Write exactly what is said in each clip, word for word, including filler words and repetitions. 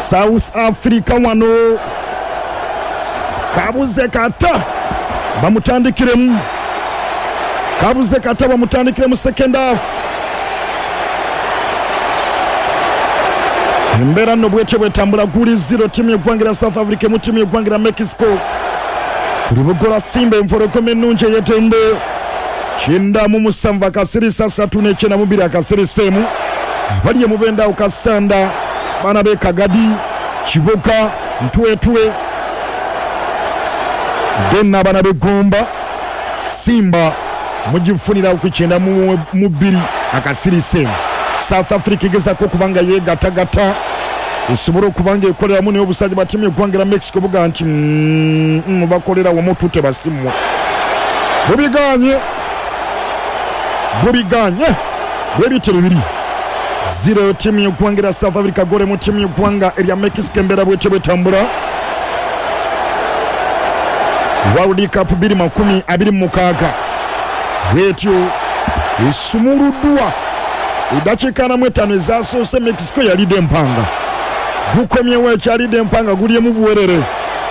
South Africa wano kabuze kata bamutandikiremu kabuze kata bamutandikiremu second half. Embera no bwete bwetambula kuri zero timu y'Ugwangira South Africa mu timu y'Ugwangira Mexico. Kuri bugola Simba emporokome nunje yetembe. Chinda mu musamva kasiri sasa tune chena mubira kasiri semu. Baliye mubenda ukasanda bana be Kagadi Chiboka Ntwe Twe. Denna bana be Gomba Simba mujifunira ukuchenda mu mubiri akasiri semu. South Africa igeza ko kubanga ye gata gata usuburo kubanga ikorera mune obusaje batimi y'Ugwangira Mexico buga nti mm, bakolera wa mutute basimwa bubiganye bubiganye bwebitero bibiri zero timu y'Ugwangira South Africa gore mu timu y'Ugwanga area Mexico mbera bwete bwetambura World Cup biri makumi abiri mukaga wetyo isumurudwa idachikana mwetano zasose Mexico ya lide mpanga gukomye wecha lide mpanga guliye mu buwerere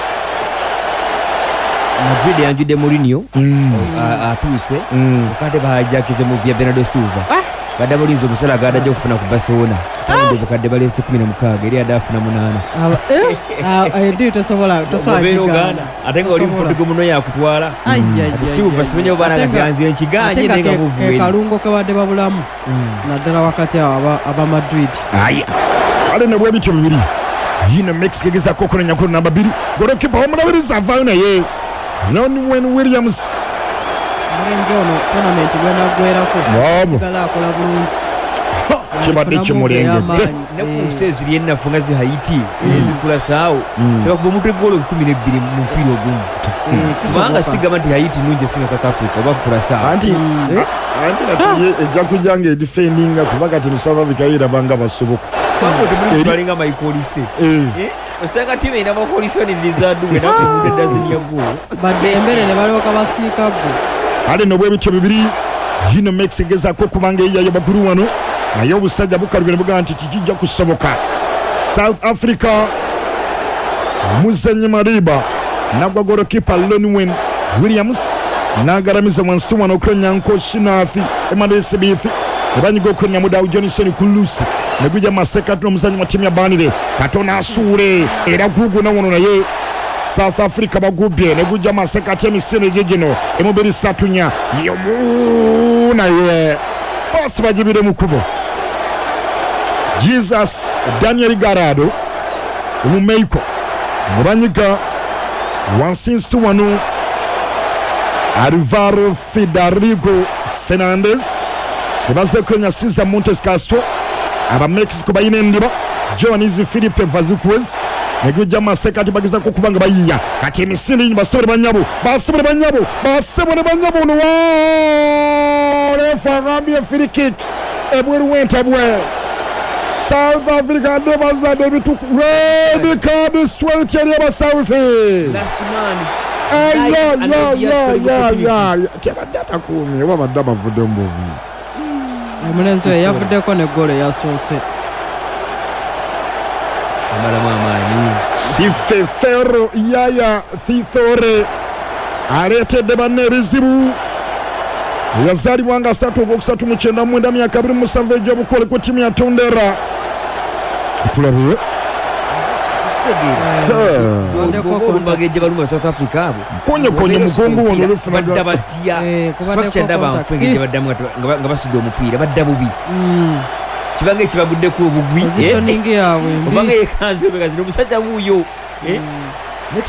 Madrid yanjude Mourinho atuse ukade bahajakize mu vya Bernardo Silva badabulizo musala gada jo kufuna ku Barcelona kandi bukade balese kumi na mukaga eri adafuna munana ah eh ndi tosobola tosobola atenga oli mpudugo muno yakutwala Silva simenye bana ganzi enchiganye nenga muvuwe kalungo kabade babulamu nadala wakati aba aba Madrid aya ale ne bwe bityo bibiri yino Mexico giza kokona nyakuru namba two gorokipa homuna biri zavayo na ye Ronwen Williams Lorenzo no tournament gwena gwera ko sigala akola bulungi chibadde kimulengedde ne kusezi liyenna funga zi Haiti ezikula sawo tebagbo mutwe golo kumi na bbiri mu mpira ogumu manga sigama ndi Haiti nunje singa South Africa bakula sawo anti anti natuye ejja kujanga defendinga kubaga ti South Africa ira banga basubuka bako tebuli balinga mayikolise eh osanga timu ina mapolisi ni lizadu wena ku dozen ya go badde embere ne baloka basika go ale no bwe bityo bibiri yino Mexico geza ko kubanga yayo bakuru wano nayo busajja bukalubira buga nti kijja kusoboka. South Africa Muzenyi Mariba nagwa gorokipa Lonwen Williams nagaramiza mwansu wano kronyanko Shinafi Emmanuel Bifi ebanyigo kronya mudawu Johnson Kulusi neguja maseka tuno muzanyi wa timu ya Banire katona asure era gugu na wono naye South Africa bagubye neguja maseka temi sene jejino emubiri satunya yomu na ye basi bajibire mukubo Jesus Daniel Garado umumeiko mubanyiga wansinsu wano Alvaro Federico Fernandez ebaze kwenya Cesar Montes Castro aba Mexico bayine ndiba Joanis Philippe Vazuquez neguja maseka tibagiza ko kubanga bayiya kati emisindi nyuma sobere banyabo basubire banyabo basubire banyabo no refa Gambia free kick ebweru wentabwe South Africa debaza debitu red card straight area South last man ay ya ya ya ya teba data kumi wa badaba vude mbovu Mulenzo yavude ko ne gole yasose amala mamani sife ferro yaya thithore arete debane bizibu yazari wanga satu bokusatu muchenda mwenda myaka abiri musanve jobu kole ko timu ya Tondera tulabiye Wande ko ko mbageje baluma South Africa abo konye konye mugongo wono lufuna badabatia structure ndaba mfenge badamu ngabasido omupira badabubi kibange kibagudde ku obugwi positioning yawe mbi bange yekanze begazi no musajja wuyo eh